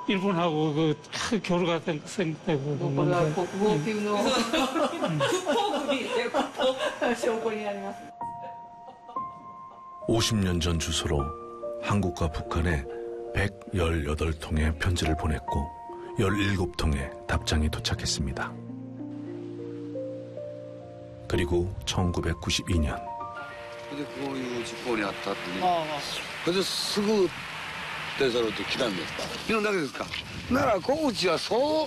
일본하고 그 교류가 생겼다고. これは国宝級の証拠になります。 50년 전 주소로 한국과 북한에 118통의 편지를 보냈고 17통의 답장이 도착했습니다. 그리고 1992년 こういう事故にあったってね。それですぐ出揃って来たんですか。昨日だけですか。なら小口はそう。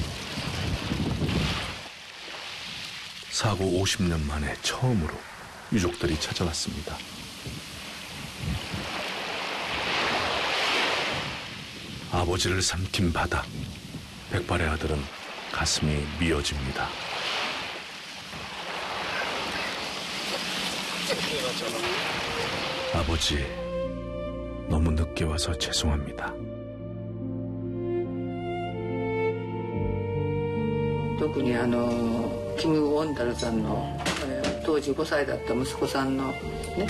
사고 50년 만에 처음으로 유족들이 찾아왔습니다. 아버지를 삼킨 바다. 백발의 아들은 가슴이 미어집니다. 아버지, 너무 늦게 와서 죄송합니다. 特にキム・ウォンダルさんの、当時5歳だった息子さんのね、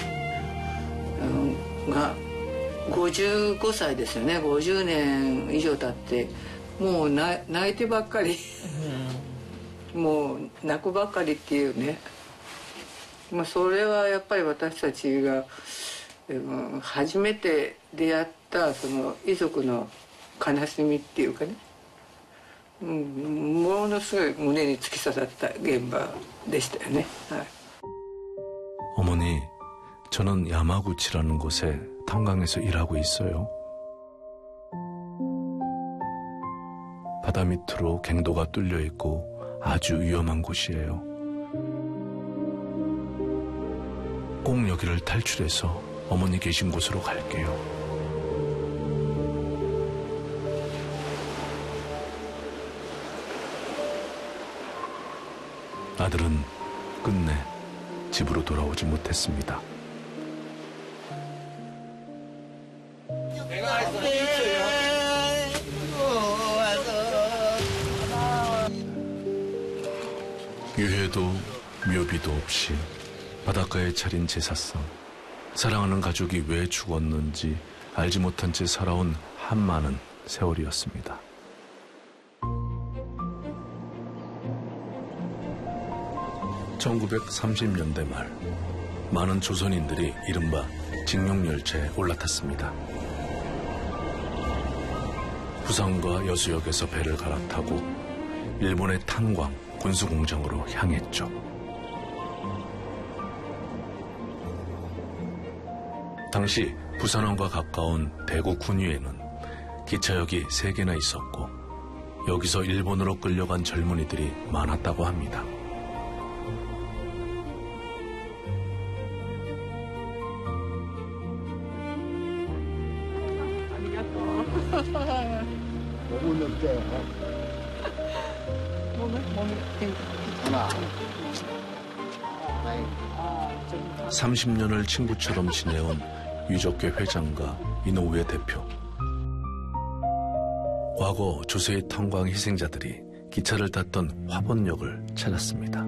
が55歳ですよね。50年以上経ってもう泣いてばっかりもう泣くばっかりっていうね。まあそれはやっぱり私たちが初めて出会ったその遺族の悲しみっていうかね、ものすごい胸に突き刺さった現場でしたよね。はい。 어머니, 저는 야마구치라는 곳에 탄광에서 일하고 있어요. 바다 밑으로 갱도가 뚫려 있고 아주 위험한 곳이에요. 꼭 여기를 탈출해서 어머니 계신 곳으로 갈게요. 아들은 끝내 집으로 돌아오지 못했습니다. 유해도 묘비도 없이 바닷가에 차린 제사상. 사랑하는 가족이 왜 죽었는지 알지 못한 채 살아온 한많은 세월이었습니다. (1930년대) 말 많은 조선인들이 이른바 직룡열차에 올라탔습니다. 부산과 여수역에서 배를 갈아타고 일본의 탄광 군수공장으로 향했죠. 당시 부산항과 가까운 대구 군위에는 기차역이 3개나 있었고 여기서 일본으로 끌려간 젊은이들이 많았다고 합니다. 너무 늦게. 30년을 친구처럼 지내온 유적회 회장과 이노우에 대표. 과거 조세의 탄광 희생자들이 기차를 탔던 화본역을 찾았습니다.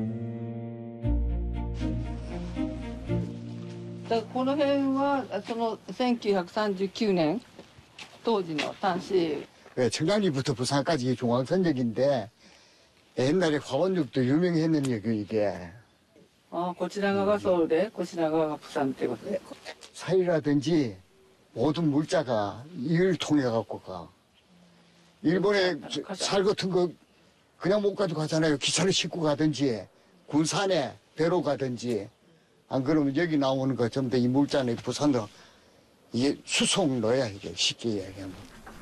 この辺はその1939年当時の単身 청량리부터 부산까지 중앙선역인데 옛날에 화원역도 유명했는 역이 이게. こちら側がソウルでこちら側が부산ってことで 사이라든지 모든 물자가 이걸 통해 갖고 가. 일본에 살 같은 거 그냥 못 가지고 가잖아요. 기차를 싣고 가든지 군산에 배로 가든지 안 그러면 여기 나오는 거 전부 다 이 물자는 부산으로 이게 수송로야 이게 쉽게 이야기하면.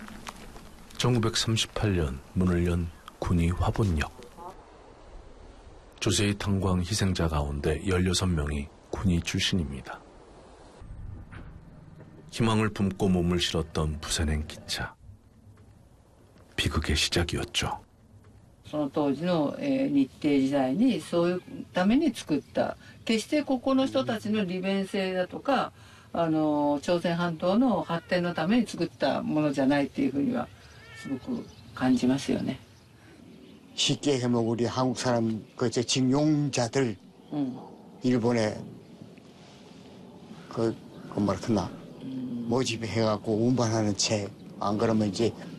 1938년 문을 연 군위 화본역. 조세의 탄광 희생자 가운데 16명이 군위 출신입니다. 희망을 품고 몸을 실었던 부산행 기차. 비극의 시작이었죠. その当時の、日帝時代にそういうために作った決してここの人たちの利便性だとか朝鮮半島の発展のために作ったものじゃないっていうふうにはすごく感じますよね. 쉽게 하면 우리 한국 사람 그저 징용자들 일본에 그 뭐라 그나 모집해갖고 운반하는 책 안 그러면 이제